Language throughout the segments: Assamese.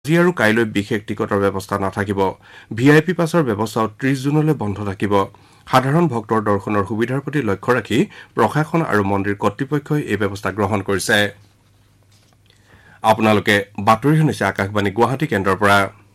আজি আৰু কাইলৈ বিশেষ টিকটৰ ব্যৱস্থা নাথাকিব। ভিআইপি পাছৰ ব্যৱস্থাও 30 জুনলৈ বন্ধ থাকিব। সাধাৰণ ভক্তৰ দৰ্শনৰ সুবিধাৰ প্ৰতি লক্ষ্য ৰাখি প্ৰশাসন আৰু মন্দিৰ কৰ্তৃপক্ষই এই ব্যৱস্থা গ্ৰহণ কৰিছে। আপোনালোকে বাতৰি শুনিছে আকাশবাণী গুৱাহাটী কেন্দ্ৰৰ পৰা।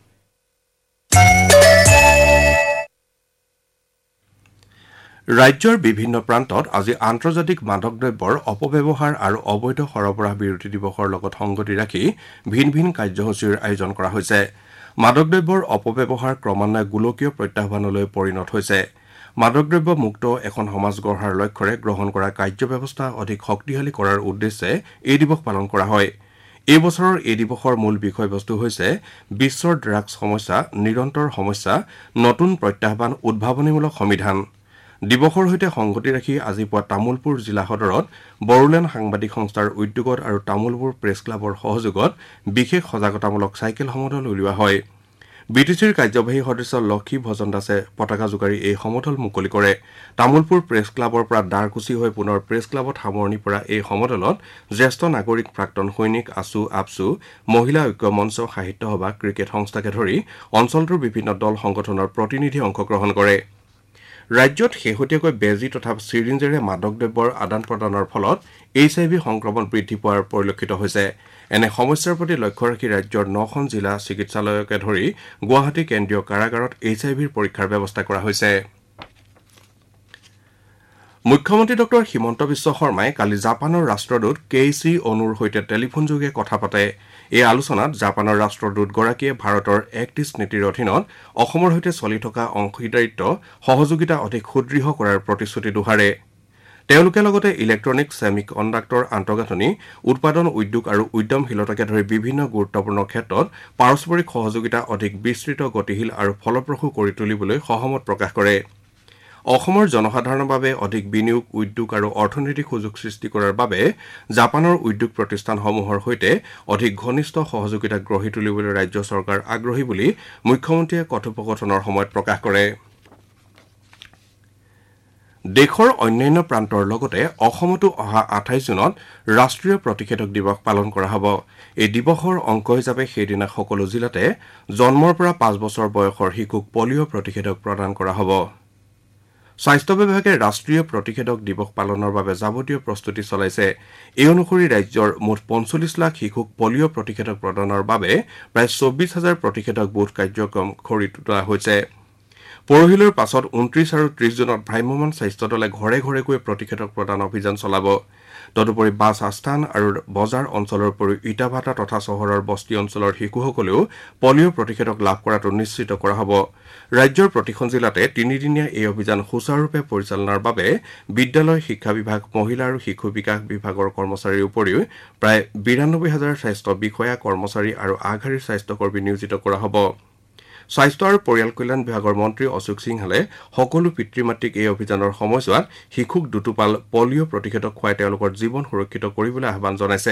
ৰাজ্যৰ বিভিন্ন প্ৰান্তত আজি আন্তৰ্জাতিক মাদক দ্ৰব্যৰ অপব্যৱহাৰ আৰু অবৈধ সৰবৰাহ বিৰোধী দিৱসৰ লগত সংগতি ৰাখি ভিন ভিন কাৰ্যসূচীৰ আয়োজন কৰা হৈছে। মাদক দ্ৰব্যৰ অপব্যৱহাৰ ক্ৰমান্বয়ে গোলকীয় প্ৰত্যাহ্বানলৈ পৰিণত হৈছে। মাদক দ্ৰব্য মুক্ত এখন সমাজ গঢ়াৰ লক্ষ্যৰে গ্ৰহণ কৰা কাৰ্যব্যৱস্থা অধিক শক্তিশালী কৰাৰ উদ্দেশ্যে এই দিৱস পালন কৰা হয়। এই বছৰৰ এই দিৱসৰ মূল বিষয়বস্তু হৈছে বিশ্বৰ ড্ৰাগছ সমস্যা, নিৰন্তৰ সমস্যা, নতুন প্ৰত্যাহ্বান, উদ্ভাৱনীমূলক সমিধান। দিৱসৰ সৈতে সংগতি ৰাখি আজি পুৱা তামুলপুৰ জিলা সদৰত বড়োলেণ্ড সাংবাদিক সংস্থাৰ উদ্যোগত আৰু তামুলপুৰ প্ৰেছ ক্লাবৰ সহযোগত বিশেষ সজাগতামূলক চাইকেল সমদল উলিওৱা হয়। বিটিচিৰ কাৰ্যবাহী সদস্য লক্ষী ভজন দাসে পতাকা জোকাৰি এই সমদল মুকলি কৰে। তামুলপুৰ প্ৰেছ ক্লাবৰ পৰা দাৰকুচি হৈ পুনৰ প্ৰেছ ক্লাবত সামৰণি পৰা এই সমদলত জ্যেষ্ঠ নাগৰিক, প্ৰাক্তন সৈনিক, আছু, আপছু, মহিলা ঐক্য মঞ্চ, সাহিত্য সভা, ক্ৰিকেট সংস্থাকে ধৰি অঞ্চলটোৰ বিভিন্ন দল সংগঠনৰ প্ৰতিনিধি অংশগ্ৰহণ কৰে। ৰাজ্যত শেহতীয়াকৈ বেজী তথা চিৰিঞ্জেৰে মাদক দ্ৰব্যৰ আদান প্ৰদানৰ ফলত HIV সংক্ৰমণ বৃদ্ধি পোৱাৰ পৰিলক্ষিত হৈছে। এনে সমস্যাৰ প্ৰতি লক্ষ্য ৰাখি ৰাজ্যৰ 9খন জিলা চিকিৎসালয়কে ধৰি গুৱাহাটী কেন্দ্ৰীয় কাৰাগাৰত HIVৰ পৰীক্ষাৰ ব্যৱস্থা কৰা হৈছে। মুখ্যমন্ত্ৰী ডঃ হিমন্ত বিশ্ব শৰ্মাই কালি জাপানৰ ৰাষ্ট্ৰদূত কেইচি অনুৰ সৈতে টেলিফোনযোগে কথা পাতে। এই আলোচনাত জাপানৰ ৰাষ্ট্ৰদূতগৰাকীয়ে ভাৰতৰ এক্ট ইষ্ট নীতিৰ অধীনত অসমৰ সৈতে চলি থকা অংশীদাৰিত্ব সহযোগিতা অধিক সুদৃঢ় কৰাৰ প্ৰতিশ্ৰুতি দোহাৰে। তেওঁলোকে লগতে ইলেক্ট্ৰনিক, ছেমি কণ্ডাক্টৰ আন্তঃগাঁথনি, উৎপাদন উদ্যোগ আৰু উদ্যমশীলতাকে ধৰি বিভিন্ন গুৰুত্বপূৰ্ণ ক্ষেত্ৰত পাৰস্পৰিক সহযোগিতা অধিক বিস্তৃত, গতিশীল আৰু ফলপ্ৰসূ কৰি তুলিবলৈ সহমত প্ৰকাশ কৰে। অসমৰ জনসাধাৰণৰ বাবে অধিক বিনিয়োগ, উদ্যোগ আৰু অৰ্থনৈতিক সুযোগ সৃষ্টি কৰাৰ বাবে জাপানৰ উদ্যোগ প্ৰতিষ্ঠানসমূহৰ সৈতে অধিক ঘনিষ্ঠ সহযোগিতা গঢ়ি তুলিবলৈ ৰাজ্য চৰকাৰ আগ্ৰহী বুলি মুখ্যমন্ত্ৰীয়ে কথোপকথনৰ সময়ত প্ৰকাশ কৰে। দেশৰ অন্যান্য প্ৰান্তৰ লগতে অসমতো অহা 28 জুনত ৰাষ্ট্ৰীয় প্ৰতিষেধক দিৱস পালন কৰা হ'ব। এই দিৱসৰ অংশ হিচাপে সেইদিনা সকলো জিলাতে জন্মৰ পৰা 5 বছৰ বয়সৰ শিশুক পলিঅ' প্ৰতিষেধক প্ৰদান কৰা হ'ব। স্বাস্থ্য বিভাগে ৰাষ্ট্ৰীয় প্ৰতিষেধক দিৱস পালনৰ বাবে যাৱতীয় প্ৰস্তুতি চলাইছে। এই অনুসৰি ৰাজ্যৰ মুঠ 45 লাখ শিশুক পলিঅ' প্ৰতিষেধক প্ৰদানৰ বাবে প্ৰায় 24,000 প্ৰতিষেধক বুথ কাৰ্যক্ৰম গঢ়ি তোলা হৈছে। পৰহিলৈৰ পাছত 29 আৰু 30 জুনত ভ্ৰাম্যমাণ স্বাস্থ্য দলে ঘৰে ঘৰে গৈ প্ৰতিষেধক প্ৰদান অভিযান চলাব। তদুপৰি বাছ আস্থান আৰু বজাৰ অঞ্চলৰ উপৰিও ইটাভাটা তথা চহৰৰ বস্তি অঞ্চলৰ শিশুসকলেও পলিঅ' প্ৰতিষেধক লাভ কৰাটো নিশ্চিত কৰা হ'ব। ৰাজ্যৰ প্ৰতিখন জিলাতে 3দিনীয়া এই অভিযান সুচাৰুৰূপে পৰিচালনাৰ বাবে বিদ্যালয় শিক্ষা বিভাগ, মহিলা আৰু শিশু বিকাশ বিভাগৰ কৰ্মচাৰীৰ উপৰিও প্ৰায় 92,000 স্বাস্থ্য বিষয়া, কৰ্মচাৰী আৰু আগশাৰীৰ স্বাস্থ্যকৰ্মী নিয়োজিত কৰা হ'ব। স্বাস্থ্য আৰু পৰিয়াল কল্যাণ বিভাগৰ মন্ত্ৰী অশোক সিংহালে সকলো পিতৃ মাতৃক এই অভিযানৰ সময়ছোৱাত শিশুক দুটোপাল পলিঅ' প্ৰতিষেধক খুৱাই তেওঁলোকৰ জীৱন সুৰক্ষিত কৰিবলৈ আহ্বান জনাইছে।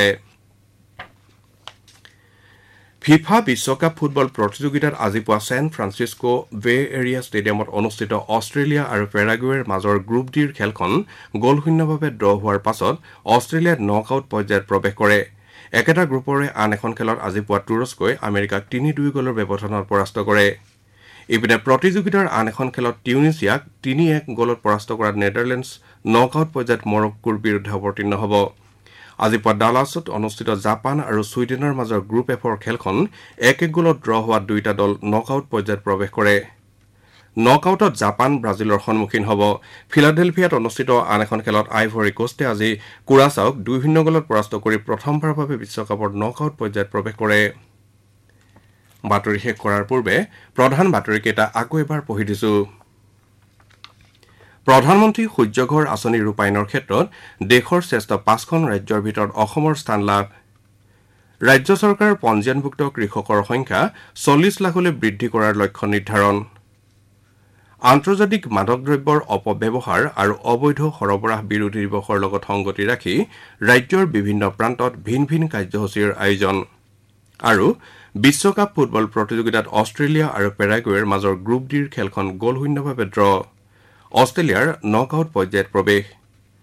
ফিফা বিশ্বকাপ ফুটবল প্ৰতিযোগিতাত আজি পুৱা ছেন ফ্ৰান্সিস্কো বে এৰিয়া ষ্টেডিয়ামত অনুষ্ঠিত অষ্ট্ৰেলিয়া আৰু পেৰাগুৱেৰ মাজৰ গ্ৰুপ ডিৰ খেলখন গ'লশূন্যভাৱে ড্ৰ হোৱাৰ পাছত অষ্ট্ৰেলিয়াই নকআউট পৰ্যায়ত প্ৰৱেশ কৰে। একেটা গ্ৰুপৰে আন এখন খেলত আজি পুৱা তুৰস্কই আমেৰিকাক 3-2 গ'লৰ ব্যৱধানত পৰাস্ত কৰে। ইপিনে প্ৰতিযোগিতাৰ আন এখন খেলত টিউনিছিয়াক 3-1 গ'লত পৰাস্ত কৰা নেদাৰলেণ্ডছ নকআউট পৰ্যায়ত মৰক্কোৰ বিৰুদ্ধে অৱতীৰ্ণ হ'ব। আজি পুৱা ডালাছত অনুষ্ঠিত জাপান আৰু ছুইডেনৰ মাজৰ গ্ৰুপ এফৰ খেলখন 1-1 গ'লত ড্ৰ হোৱা দুয়োটা দল নকআউট পৰ্যায়ত প্ৰৱেশ কৰে। নকআউটত জাপান ব্ৰাজিলৰ সন্মুখীন হ'ব। ফিলাডেলফিয়াত অনুষ্ঠিত আন এখন খেলত আইভৰী কোষ্টে আজি কুৰাছাওক 2-0 গ'লত পৰাস্ত কৰি প্ৰথমবাৰৰ বাবে বিশ্বকাপৰ নকআউট পৰ্যায়ত প্ৰৱেশ কৰে। বাতৰি শেষ কৰাৰ পূৰ্বে প্ৰধান বাতৰিকেইটা আকৌ এবাৰ পঢ়ি দিছো। প্ৰধানমন্ত্ৰী সূৰ্যঘৰ আঁচনি ৰূপায়ণৰ ক্ষেত্ৰত দেশৰ শ্ৰেষ্ঠ 5খন ৰাজ্যৰ ভিতৰত অসমৰ স্থান লাভ। ৰাজ্য চৰকাৰৰ পঞ্জীয়নভুক্ত কৃষকৰ সংখ্যা 40 লাখলৈ বৃদ্ধি কৰাৰ লক্ষ্য নিৰ্ধাৰণ। আন্তৰ্জাতিক মাদক দ্ৰব্যৰ অপব্যৱহাৰ আৰু অবৈধ সৰবৰাহ বিৰোধী দিৱসৰ লগত সংগতি ৰাখি ৰাজ্যৰ বিভিন্ন প্ৰান্তত ভিন ভিন কাৰ্যসূচীৰ আয়োজন। আৰু বিশ্বকাপ ফুটবল প্ৰতিযোগিতাত অষ্ট্ৰেলিয়া আৰু পেৰাগুৱেৰ মাজৰ গ্ৰুপ ডিৰ খেলখন গ'লশূন্যভাৱে ড্ৰ। অষ্ট্ৰেলিয়াৰ নকআউট পৰ্যায়ত প্ৰৱেশ।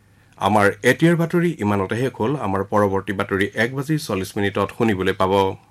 আমাৰ এতিয়াৰ বাতৰি ইমানতে শেষ হ'ল। আমাৰ পৰৱৰ্তী বাতৰি 1:40 শুনিবলৈ পাব।